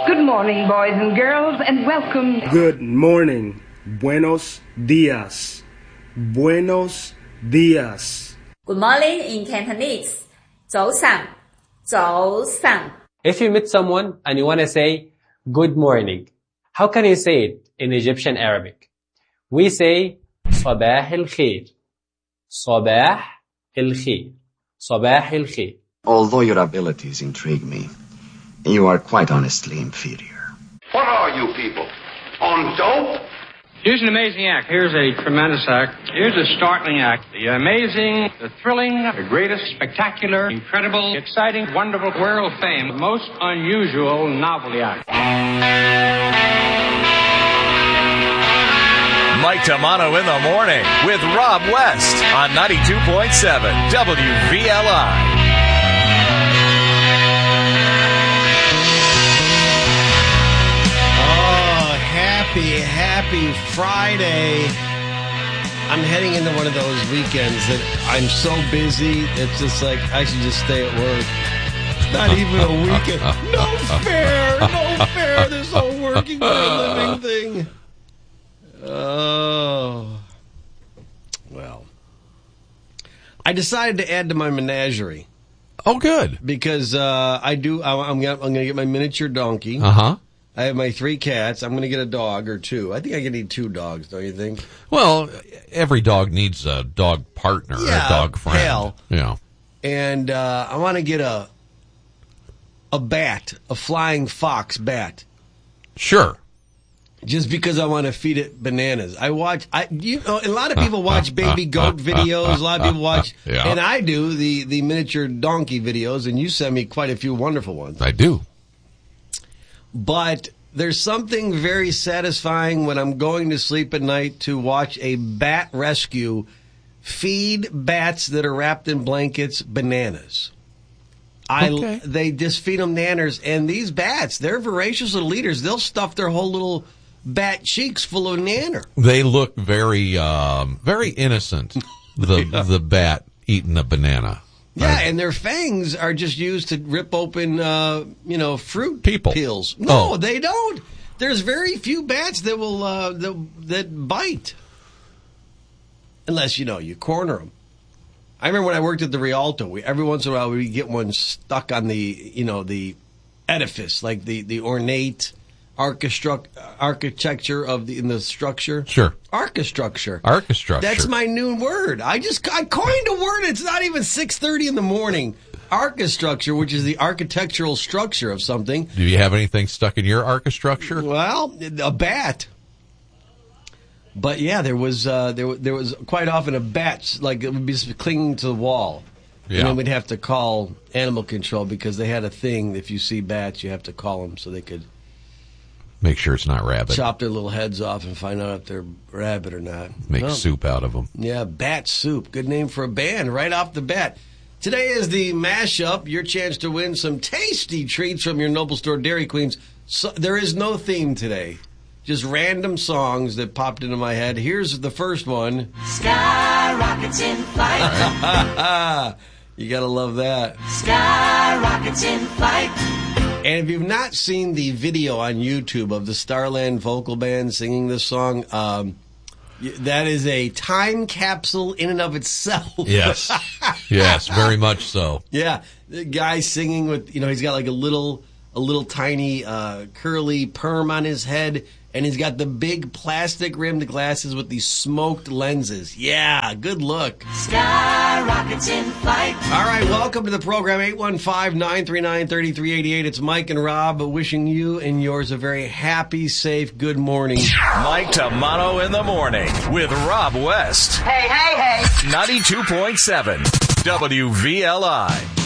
Good morning, boys and girls, and welcome. Good morning. Buenos dias. Buenos dias. Good morning in Cantonese. 早上,早上. If you meet someone and you want to say good morning, how can you say it in Egyptian Arabic? We say صباح الخير. صباح الخير. صباح الخير. Although your abilities intrigue me, you are quite honestly inferior. What are you people? On dope? Here's an amazing act. Here's a tremendous act. Here's a startling act. The amazing, the thrilling, the greatest, spectacular, incredible, exciting, wonderful, world famed, most unusual novelty act. Mike Tamano in the morning with Rob West on 92.7 WVLI. Happy Friday. I'm heading into one of those weekends that I'm so busy, it's just like I should just stay at work. Not even a weekend. No fair, this whole working for a living thing. Oh. Well. I decided to add to my menagerie. Oh, good. Because I'm going to get my miniature donkey. Uh-huh. I have my 3 cats. I'm going to get a dog or 2. I think I could need 2 dogs, don't you think? Well, every dog needs a dog partner, a dog friend. Hell. Yeah. And I want to get a bat, a flying fox bat. Sure. Just because I want to feed it bananas. A lot of people watch baby goat videos. A lot of people watch, and I do, the miniature donkey videos, and you send me quite a few wonderful ones. I do. But there's something very satisfying when I'm going to sleep at night to watch a bat rescue feed bats that are wrapped in blankets bananas. Okay. They just feed them nanners, and these bats, they're voracious little eaters. They'll stuff their whole little bat cheeks full of nanner. They look very, very innocent. The bat eating a banana. Yeah, and their fangs are just used to rip open, fruit peels. No, they don't. There's very few bats that will that bite, unless you corner them. I remember when I worked at the Rialto, every once in a while we'd get one stuck on the edifice, like the ornate architecture in the structure. Sure. Archistructure. Archistructure. That's my new word. I coined a word. It's not even 6:30 in the morning. Archistructure, which is the architectural structure of something. Do you have anything stuck in your archistructure? Well, a bat. But yeah, there was quite often a bat, like it would be clinging to the wall. Yeah. And then we'd have to call animal control because they had a thing. If you see bats, you have to call them so they could make sure it's not rabbit. Chop their little heads off and find out if they're rabbit or not. Make soup out of them. Yeah, Bat Soup. Good name for a band right off the bat. Today is the mashup. Your chance to win some tasty treats from your Noble Store Dairy Queens. So, there is no theme today. Just random songs that popped into my head. Here's the first one. Sky rockets in flight. You gotta love that. Sky rockets in flight. And if you've not seen the video on YouTube of the Starland Vocal Band singing this song, that is a time capsule in and of itself. Yes. Yes, very much so. Yeah. The guy singing with, he's got like a little tiny curly perm on his head, and he's got the big plastic rimmed glasses with these smoked lenses. Yeah, good look. Sky rockets in flight. All right, welcome to the program, 815-939-3388. It's Mike and Rob wishing you and yours a very happy, safe, good morning. Mike Tamano in the morning with Rob West. Hey. 92.7 WVLI.